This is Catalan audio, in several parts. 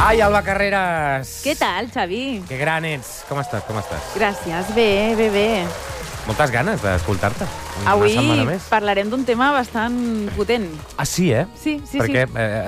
Ai, Alba Carreras! Què tal, Xavi? Que gran ets. Com estàs? Gràcies, bé. Moltes ganes d'escoltar-te. Avui Una setmana més. parlarem d'un tema bastant potent. Ah, sí, eh? Sí. Perquè,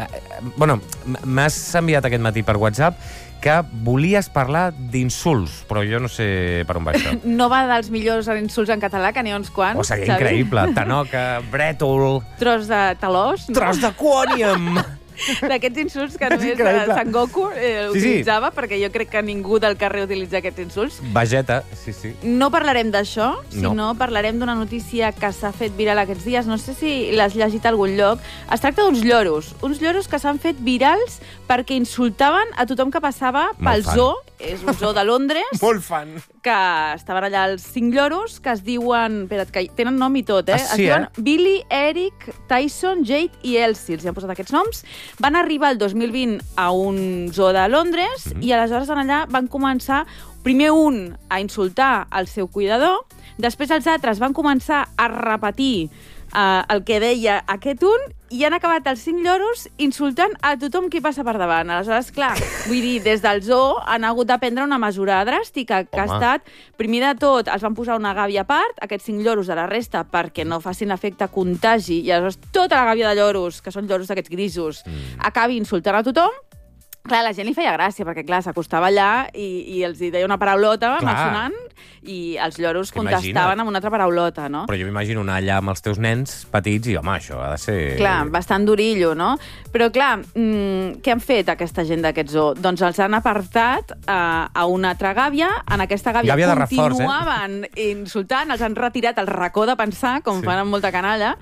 m'has enviat aquest matí per WhatsApp que volies parlar d'insults, però jo no sé per on va això. No va dels millors insults en català, que n'hi ha uns quants. Oh, seria increïble. Tanoca, brètol... Tros de talós. No? Tros de quònium! D'aquests insults que És només increïble. Son Goku utilitzava, sí. perquè jo crec que ningú del carrer utilitza aquests insults. Vegeta, sí. No parlarem d'això, No. sinó parlarem d'una notícia que s'ha fet viral aquests dies. No sé si l'has llegit a algun lloc. Es tracta d'uns lloros. Uns lloros que s'han fet virals perquè insultaven a tothom que passava pel zoo. És un zoo de Londres. Molt fan. Que estaven allà els 5 lloros que es diuen... Espera't, que tenen nom i tot, Ah, sí, es diuen Billy, Eric, Tyson, Jade i Elsie. Els han posat aquests noms. Van arribar el 2020 a un zoo de Londres i aleshores allà van començar primer un a insultar el seu cuidador, després els altres van començar a repetir el que deia aquest un i han acabat els 5 lloros insultant a tothom qui passa per davant. Aleshores, clar, vull dir, des del zoo han hagut de prendre una mesura dràstica que ha estat, primer de tot, els van posar una gàbia a part, aquests 5 lloros de la resta, perquè no facin efecte contagi, i aleshores tota la gàbia de lloros, que són lloros d'aquests grisos, acabi insultant a tothom. Clar, la gent li feia gràcia, perquè, clar, s'acostava allà i els hi deia una paraulota malsonant i els lloros contestaven amb una altra paraulota, no? Però jo m'imagino anar allà amb els teus nens petits i, home, això ha de ser... Clar, bastant durillo, no? Però, clar, què han fet aquesta gent d'aquest zoo? Doncs els han apartat a una altra gàbia. En aquesta gàbia de reforç, continuaven insultant, els han retirat el racó de pensar, com fan amb molta canalla,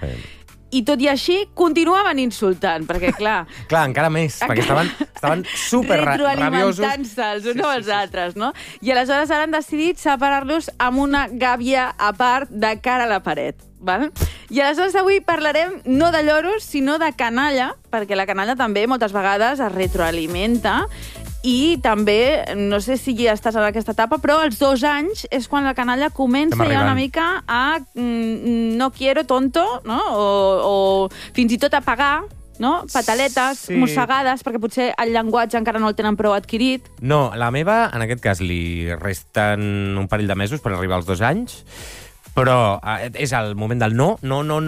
i tot i així continuaven insultant, perquè, clar... Clar, encara més, perquè estaven super rabiosos. Retroalimentant-se els uns amb els altres, no? I aleshores ara han decidit separar-los amb una gàbia a part de cara a la paret. Val? I aleshores avui parlarem no de lloros, sinó de canalla, perquè la canalla també moltes vegades es retroalimenta i també, no sé si ja estàs en aquesta etapa, però als 2 anys és quan la canalla comença ja una mica a no quiero tonto, no? O fins i tot a pagar, no? Pataletes, mossegades, perquè potser el llenguatge encara no el tenen prou adquirit. No, la meva, en aquest cas, li resten un parell de mesos per arribar als 2 anys, però és el moment del no,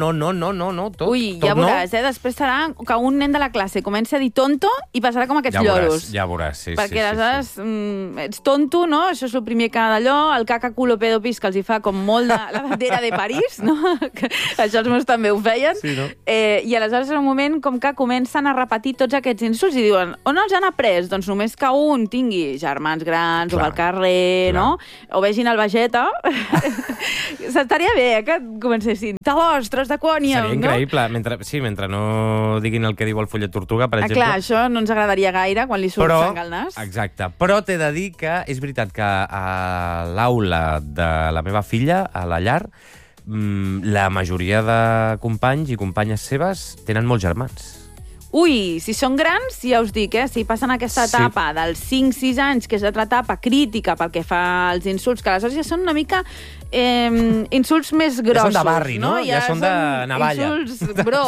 tot. Ui, ja veuràs, després serà que un nen de la classe comenci a dir tonto i passarà com aquests lloros. Ja veuràs, sí. Perquè aleshores ets tonto, no? Això és el primer que d'allò, el caca culo pedo pis que els hi fa com molt de la bandera de París, no? Això els meus també ho feien. Sí, no? I aleshores és un moment com que comencen a repetir tots aquests insults i diuen, on els han après? Doncs només que un tingui germans grans o al carrer, no? O vegin el Vegeta. S'estaria bé, que comencessin. Talós, tros de quònium, Seria increïble, mentre no diguin el que diu el fullet tortuga, per exemple. Clar, això no ens agradaria gaire quan li surt sang al nas. Exacte. Però t'he de dir que és veritat que a l'aula de la meva filla, a la llar, la majoria de companys i companyes seves tenen molts germans. Ui, si són grans, ja us dic, si passen aquesta etapa dels 5-6 anys, que és l'altra etapa crítica pel que fa als insults, que aleshores ja són una mica insults més grossos. Ja són de barri, no? Ja són de navalla. Insults, bro,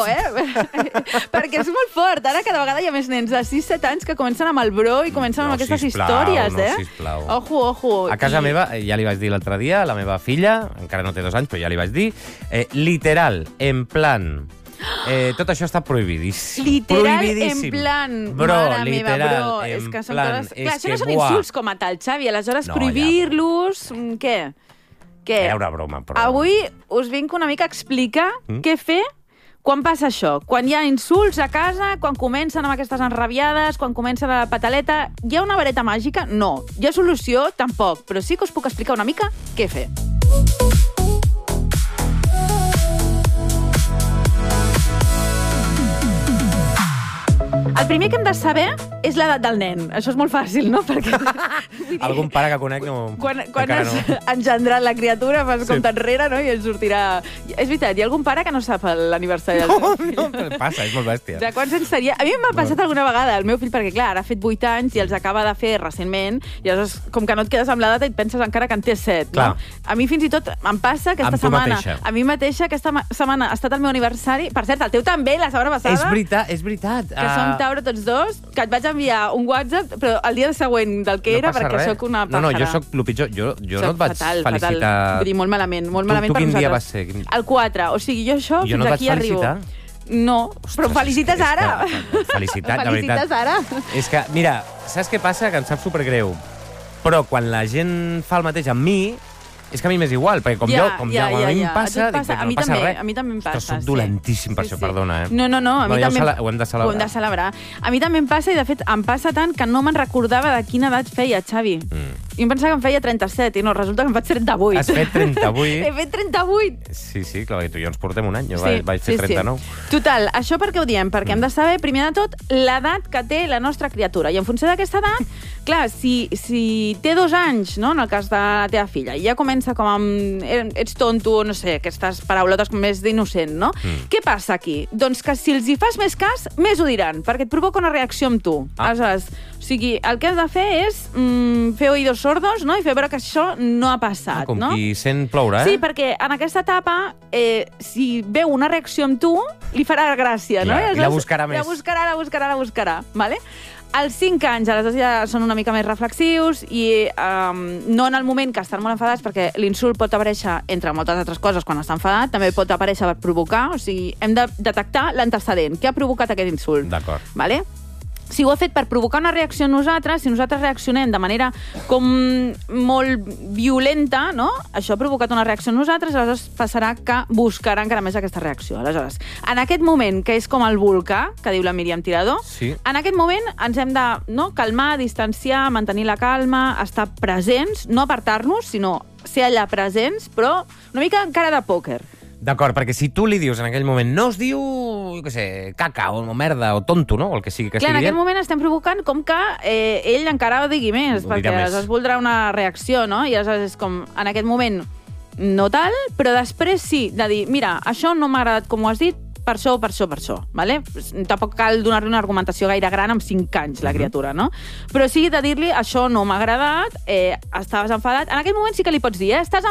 perquè és molt fort. Ara cada vegada hi ha més nens de 6-7 anys que comencen amb el bro i comencen amb aquestes històries, No, sisplau. Ojo. A casa meva, ja li vaig dir l'altre dia, la meva filla, encara no té 2 anys, però ja li vaig dir, literal, en plan... tot això està prohibidíssim. Literal, en plan... Bro, mare meva, bro. És que són coses... Clar, això no són insults com a tal, Xavi. Aleshores, prohibir-los... Què? Era una broma, però... Avui us vinc una mica a explicar què fer quan passa això. Quan hi ha insults a casa, quan comencen amb aquestes enrabiades, quan comença la pataleta... Hi ha una vareta màgica? No. Hi ha solució? Tampoc. Però sí que us puc explicar una mica què fer. El primer que hem de saber és l'edat del nen. Això és molt fàcil, no? Perquè, vull Algun pare que conec no... Quan encara has no. engendrat la criatura, fas compte enrere, no? I et sortirà... És veritat, hi ha algun pare que no sap l'aniversari del seu fill. No, passa, és molt bèstia. De quants anys seria? A mi m'ha passat alguna vegada, el meu fill, perquè clar, ara ha fet 8 anys i els acaba de fer recentment, i aleshores, com que no et quedes amb la data, et penses encara que en té 7, Clar. no? A mi fins i tot em passa aquesta Amb tu setmana. mateixa. A mi mateixa aquesta setmana ha estat el meu aniversari. Per cert, el teu també, la setmana passada. És veritat. Que som Tauro tots dos, que et vaig enviar un WhatsApp, però el dia següent del que era, perquè sóc una pàjara. No, jo sóc el pitjor. Jo no et vaig felicitar... Fatal. Vull dir, molt malament per nosaltres. Tu quin dia vas ser? El 4. O sigui, jo això Jo fins no et aquí vaig arribo. felicitar? No, però felicites ara. Felicitat, de veritat. Felicites ara. És que, mira, saps què passa? Que em sap supergreu. Però quan la gent fa el mateix amb mi, és que a mi m'és igual, perquè quan a mi em passa, dic, a mi no passa també, res. a mi també em passa. Ostres, soc dolentíssim per això, perdona, eh? No, a mi també... Ho hem de celebrar. Ho hem de celebrar. A mi també em passa, i de fet em passa tant que no me'n recordava de quina edat feia, Xavi. Jo em pensava que em feia 37, i no, resulta que em faig 38. Has fet 38? He fet 38. Sí, clar, i tu i jo ens portem un any, jo vaig fer 39. Total, això per què ho diem? Perquè hem de saber, primer de tot, l'edat que té la nostra criatura. I en funció d'aquesta edat, clar, si té 2 anys, no?, en el cas de la teva filla, i ja comença com amb ets tonto, no sé, aquestes paraulotes com més d'innocent, no? Què passa aquí? Doncs que si els hi fas més cas, més ho diran, perquè et provoca una reacció amb tu. Aleshores, o sigui, el que has de fer és fer oïdos sordos, no?, i fer veure que això no ha passat, com no? qui sent ploure, Sí, perquè en aquesta etapa, si veu una reacció amb tu, li farà gràcia, no? Clar, i la buscarà més. La buscarà, vale? Als 5 anys, aleshores ja són una mica més reflexius i no en el moment que estan molt enfadats, perquè l'insult pot aparèixer, entre moltes altres coses, quan està enfadat, també pot aparèixer per provocar, o sigui, hem de detectar l'antecedent. Què ha provocat aquest insult? D'acord. Vale? Si ho ha fet per provocar una reacció en nosaltres, si nosaltres reaccionem de manera com molt violenta, no? Això ha provocat una reacció en nosaltres, aleshores passarà que buscarà encara més aquesta reacció. Aleshores, en aquest moment, que és com el volcà, que diu la Míriam Tirador, en aquest moment ens hem de calmar, distanciar, mantenir la calma, estar presents, no apartar-nos, sinó ser allà presents, però una mica encara de pòquer. D'acord, perquè si tu li dius en aquell moment no es diu, jo què sé, caca o merda o tonto, no? O el que sigui que estigui dient. En aquell moment estem provocant com que ell encara ho digui més, perquè aleshores voldrà una reacció, no? I aleshores és com, en aquest moment, no tal, però després sí, de dir, mira, això no m'ha agradat com ho has dit, per això, vale? Tampoc cal donar-li una argumentació gaire gran amb 5 anys, la criatura, no? Però sí de dir-li, això no m'ha agradat, estaves enfadat. En aquell moment sí que li pots dir, estàs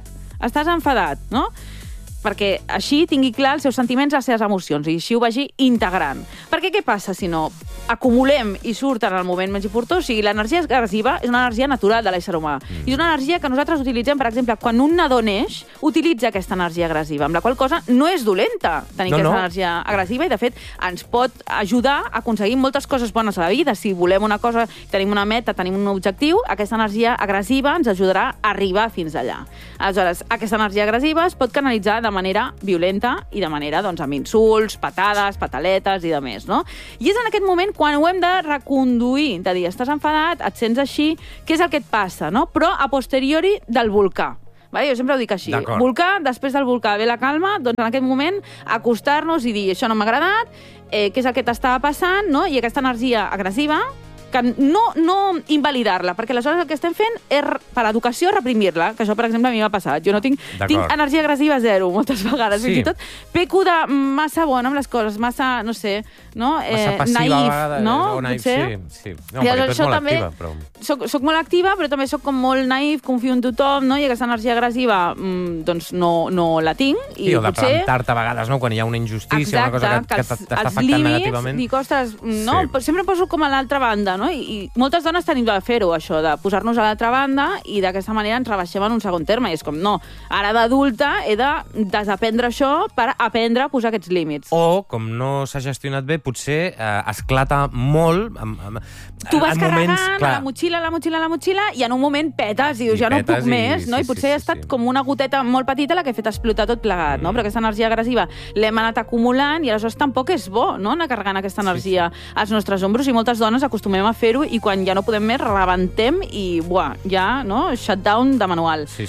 enfadat, no? Perquè així tingui clar els seus sentiments, les seves emocions, i així ho vagi integrant. Perquè què passa si no acumulem i surt en el moment menys oportú? O sigui, l'energia agressiva és una energia natural de l'ésser humà. I és una energia que nosaltres utilitzem, per exemple, quan un nadó neix, utilitza aquesta energia agressiva, amb la qual cosa no és dolenta tenir aquesta energia agressiva, i de fet ens pot ajudar a aconseguir moltes coses bones a la vida. Si volem una cosa, tenim una meta, tenim un objectiu, aquesta energia agressiva ens ajudarà a arribar fins allà. Aleshores, aquesta energia agressiva es pot canalitzar de manera violenta i de manera, doncs, amb insults, patades, pataletes i de més, no? I és en aquest moment quan ho hem de reconduir, de dir, estàs enfadat, et sents així, què és el que et passa, no? Però a posteriori del volcà. Vale? Jo sempre ho dic així. Volcà, després del volcà ve la calma, doncs en aquest moment acostar-nos i dir, això no m'ha agradat, què és el que t'estava passant, no? I aquesta energia agressiva, que no invalidar-la, perquè aleshores el que estem fent és, per educació, reprimir-la, que això, per exemple, a mi m'ha passat. Jo no tinc energia agressiva zero, moltes vegades, fins i tot peco de massa bona amb les coses, massa, no sé, no? Massa passiva, naïf, no? Potser. Sí. No, perquè tu ets molt activa, però... Soc molt activa, però també soc com molt naïf, confio en tothom, no? I aquesta energia agressiva, doncs, no la tinc. I o de plantar-te a vegades, no? Quan hi ha una injustícia, una cosa que t'està afectant negativament. Dic, ostres, no? Sempre poso com a l'altra banda, no? I moltes dones tenim de fer-ho, això, de posar-nos a l'altra banda, i d'aquesta manera ens rebaixem en un segon terme. I és com, no, ara d'adulta he de desaprendre això per aprendre a posar aquests límits. O, com no s'ha gestionat bé, potser esclata molt... Tu vas carregant la motxilla, i en un moment petes i dius, ja no puc més, no? I potser ha estat com una goteta molt petita la que ha fet explotar tot plegat, no? Però aquesta energia agressiva l'hem anat acumulant i aleshores tampoc és bo, no?, anar carregant aquesta energia als nostres ombros, i moltes dones acostumem a fer-ho, i quan ja no podem més, rebentem i, ja, no?, shutdown de manual. Sí.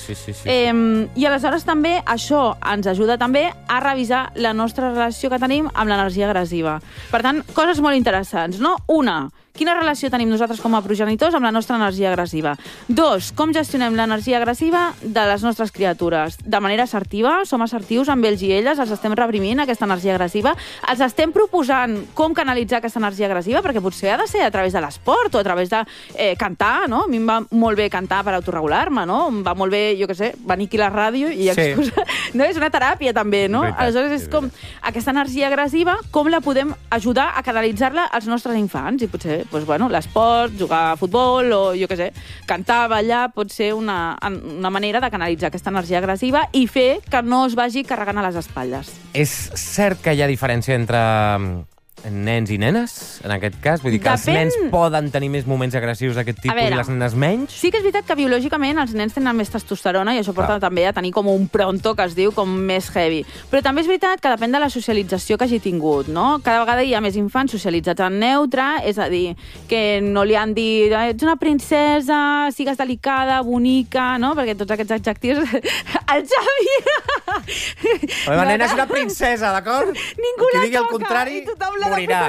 I aleshores també això ens ajuda també a revisar la nostra relació que tenim amb l'energia agressiva. Per tant, coses molt interessants, no? Una, quina relació tenim nosaltres com a progenitors amb la nostra energia agressiva. 2, com gestionem l'energia agressiva de les nostres criatures. De manera assertiva, som assertius amb ells i elles, els estem reprimint aquesta energia agressiva, els estem proposant com canalitzar aquesta energia agressiva, perquè potser ha de ser a través de l'esport o a través de cantar, no? A mi em va molt bé cantar per autorregular-me, no? Em va molt bé, jo què sé, venir aquí a la ràdio i exposar... No? És una teràpia, també, no? Aleshores, és com aquesta energia agressiva, com la podem ajudar a canalitzar-la als nostres infants? I potser, doncs, bueno, l'esport, jugar a futbol o, jo què sé, cantar, ballar, pot ser una manera de canalitzar aquesta energia agressiva i fer que no es vagi carregant a les espatlles. És cert que hi ha diferència entre nens i nenes, en aquest cas? Vull dir que els nens poden tenir més moments agressius d'aquest tipus i les nenes menys? Sí que és veritat que biològicament els nens tenen més testosterona i això porta també a tenir com un pronto que es diu com més heavy. Però també és veritat que depèn de la socialització que hagi tingut, no? Cada vegada hi ha més infants socialitzats en neutre, és a dir, que no li han dit ets una princesa, sigues delicada, bonica, no? Perquè tots aquests adjectius... El Xavi! La nena és una princesa, d'acord? Ningú la toca! Qui digui el contrari, morirà.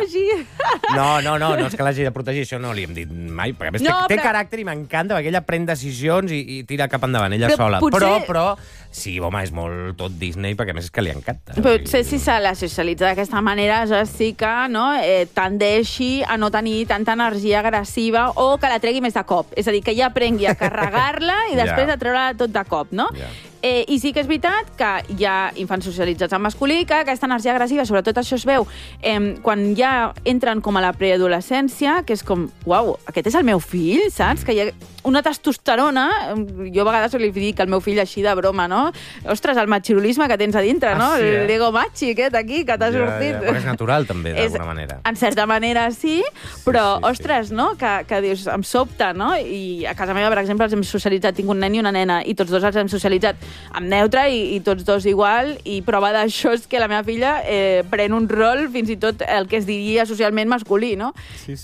No és que l'hagi de protegir, això no li hem dit mai, perquè a més té caràcter i m'encanta, perquè ella pren decisions i tira cap endavant, ella sola. Però sí, home, és molt tot Disney, perquè a més és que li encanta. Potser si se la socialitza d'aquesta manera, ja sí que tendeixi a no tenir tanta energia agressiva o que la tregui més de cop. És a dir, que ja aprengui a carregar-la i després a treure-la tot de cop, no? I sí que és veritat que hi ha infants socialitzats en masculí, que aquesta energia agressiva, sobretot això es veu quan ja entren com a la preadolescència, que és com, uau, aquest és el meu fill, saps? Que hi ha una testosterona, jo a vegades li dic al meu fill així de broma, no? Ostres, el machirulisme que tens a dintre, no? L'ego machi aquest aquí, que t'ha sortit. Però és natural, també, d'alguna manera. En certa manera, sí, però, ostres, no? Que dius, em sobta, no? I a casa meva, per exemple, els hem socialitzat, tinc un nen i una nena, i tots dos els hem socialitzat amb neutre i tots dos igual, i prova d'això és que la meva filla pren un rol fins i tot el que es diria socialment masculí, no?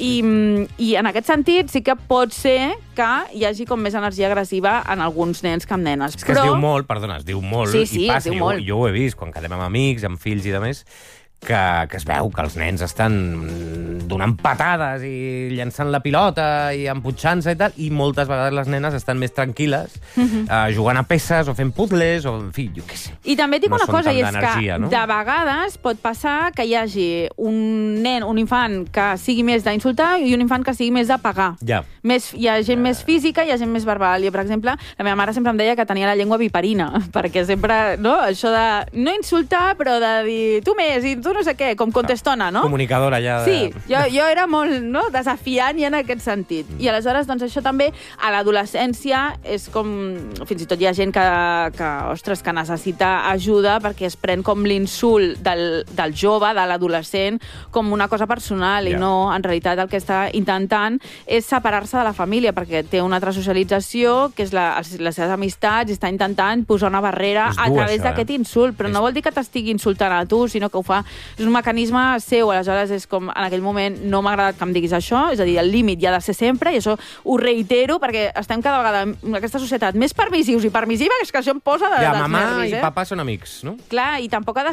I en aquest sentit sí que pot ser que hi hagi com més energia agressiva en alguns nens que en nenes. És que es diu molt, perdona, es diu molt, i passa, jo ho he vist quan quedem amb amics, amb fills i de més, que es veu que els nens estan donant patades i llançant la pilota i emputxant-se i tal, i moltes vegades les nenes estan més tranquil·les jugant a peces o fent puzzles o, en fi, jo què sé. I també dic una cosa, i és que de vegades pot passar que hi hagi un nen, un infant que sigui més d'insultar i un infant que sigui més de pegar. Hi ha gent més física i hi ha gent més verbal. Jo, per exemple, la meva mare sempre em deia que tenia la llengua viperina, perquè sempre, no?, això de no insultar, però de dir tu més i tu no sé què, com contestona, no? Comunicadora, ja. Sí, jo era molt desafiant i en aquest sentit. I aleshores, doncs, això també a l'adolescència és com... Fins i tot hi ha gent ostres, que necessita ajuda perquè es pren com l'insult del jove, de l'adolescent, com una cosa personal i no, en realitat, el que està intentant és separar-se de la família perquè té una altra socialització, que és les seves amistats, i està intentant posar una barrera a través d'aquest insult, però no vol dir que t'estigui insultant a tu, sinó que ho fa és un mecanisme seu, aleshores és com en aquell moment no m'ha agradat que em diguis això, és a dir, el límit hi ha de ser sempre, i això ho reitero perquè estem cada vegada en aquesta societat més permissius i permissiva, que és que això em posa dels nervis. Mamà i papà són amics, no? Clar, i tampoc ha de